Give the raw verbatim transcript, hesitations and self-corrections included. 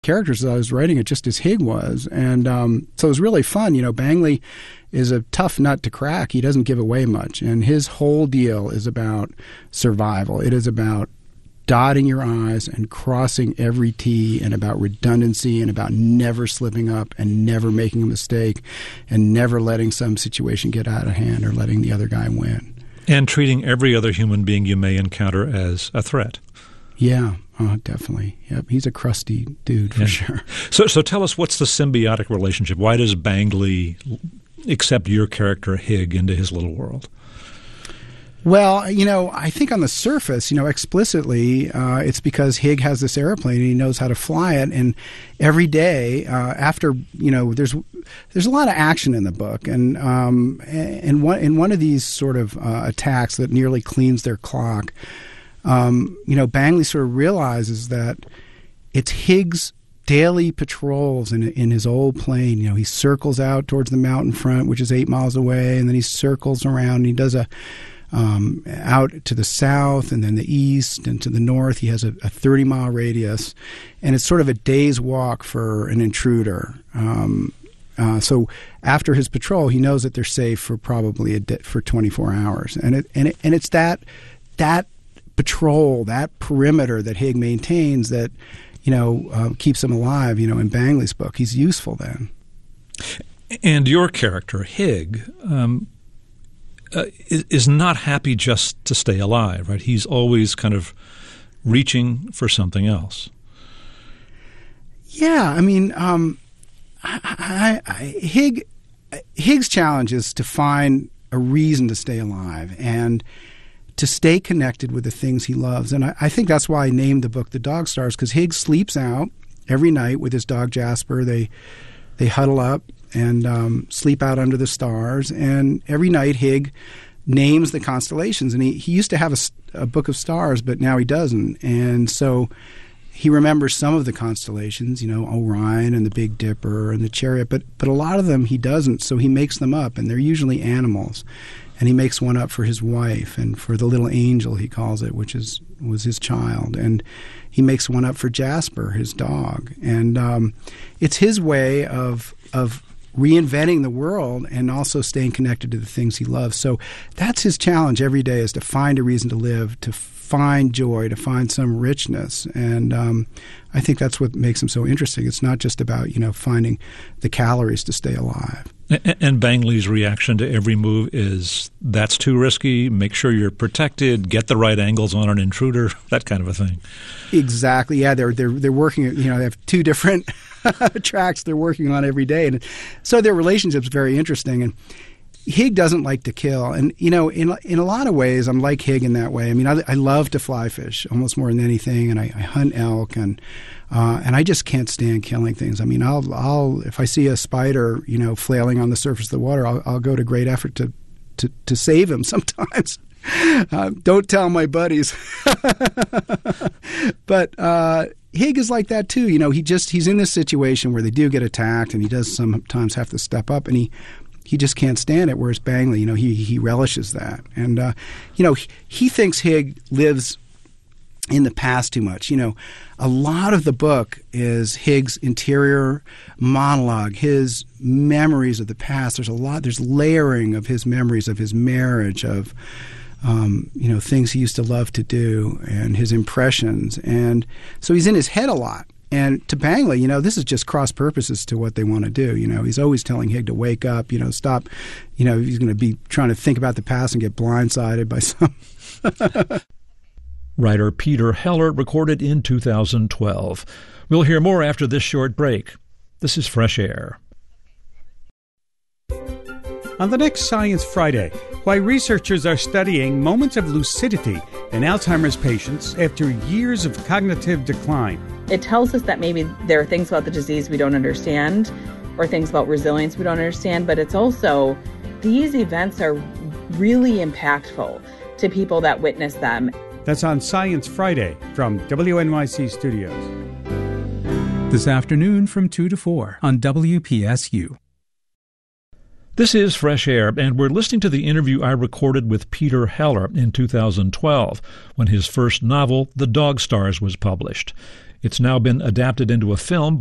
characters as I was writing it, just as Hig was. And um, so it was really fun. You know, Bangley is a tough nut to crack. He doesn't give away much. And his whole deal is about survival. It is about dotting your I's and crossing every T, and about redundancy, and about never slipping up and never making a mistake and never letting some situation get out of hand or letting the other guy win. And treating every other human being you may encounter as a threat. Yeah, oh, definitely. Yep, he's a crusty dude for yeah. sure. So, so tell us, what's the symbiotic relationship? Why does Bangley accept your character Hig into his little world? Well, you know, I think on the surface, you know, explicitly, uh, it's because Hig has this airplane and he knows how to fly it. And every day, uh, after, you know, there's there's a lot of action in the book, and um, and one in one of these sort of uh, attacks that nearly cleans their clock, um, you know, Bangley sort of realizes that it's Hig's daily patrols in in his old plane. You know, he circles out towards the mountain front, which is eight miles away, and then he circles around and he does a Um, out to the south and then the east and to the north. He has a, a thirty-mile radius, and it's sort of a day's walk for an intruder. Um, uh, so after his patrol, he knows that they're safe for probably a di- for twenty-four hours, and it and it, and it's that that patrol, that perimeter that Hig maintains that you know uh, keeps him alive. You know, in Bangley's book, he's useful then. And your character Hig Um Uh, is, is not happy just to stay alive, right? He's always kind of reaching for something else. Yeah, I mean, um, I, I, I, Hig, Hig's challenge is to find a reason to stay alive and to stay connected with the things he loves. And I, I think that's why I named the book The Dog Stars, because Hig sleeps out every night with his dog Jasper. They they huddle up and um, sleep out under the stars. And every night Hig names the constellations. And he, he used to have a, a book of stars, but now he doesn't. And so he remembers some of the constellations, you know, Orion and the Big Dipper and the Chariot, but, but a lot of them he doesn't. So he makes them up, and they're usually animals. And he makes one up for his wife and for the little angel, he calls it, which is was his child. And he makes one up for Jasper, his dog. And um, it's his way of of reinventing the world and also staying connected to the things he loves. So that's his challenge every day, is to find a reason to live, to find joy, to find some richness. And um, I think that's what makes him so interesting. It's not just about, you know, finding the calories to stay alive. And Bangley's reaction to every move is, that's too risky, make sure you're protected, get the right angles on an intruder, that kind of a thing. Exactly. Yeah, they're they're they're working, you know, they have two different tracks they're working on every day. And so their relationship's very interesting. And Hig doesn't like to kill. And, you know, in in a lot of ways, I'm like Hig in that way. I mean, I, I love to fly fish almost more than anything, and I, I hunt elk, and uh, and I just can't stand killing things. I mean, I'll I'll if I see a spider, you know, flailing on the surface of the water, I'll, I'll go to great effort to to, to save him sometimes. Uh, don't tell my buddies. But uh, Hig is like that too. You know, he just he's in this situation where they do get attacked, and he does sometimes have to step up, and he. He just can't stand it, whereas Bangley, you know, he he relishes that. And, uh, you know, he, he thinks Hig lives in the past too much. You know, a lot of the book is Hig's interior monologue, his memories of the past. There's a lot, there's layering of his memories of his marriage, of, um, you know, things he used to love to do, and his impressions. And so he's in his head a lot. And to Bangley, you know, this is just cross purposes to what they want to do. You know, he's always telling Hig to wake up, you know, stop. You know, he's going to be trying to think about the past and get blindsided by some. Writer Peter Heller recorded in two thousand twelve. We'll hear more after this short break. This is Fresh Air. On the next Science Friday, why researchers are studying moments of lucidity in Alzheimer's patients after years of cognitive decline. It tells us that maybe there are things about the disease we don't understand, or things about resilience we don't understand, but it's also, these events are really impactful to people that witness them. That's on Science Friday from W N Y C Studios. This afternoon from two to four on W P S U. This is Fresh Air, and we're listening to the interview I recorded with Peter Heller in two thousand twelve, when his first novel, The Dog Stars, was published. It's now been adapted into a film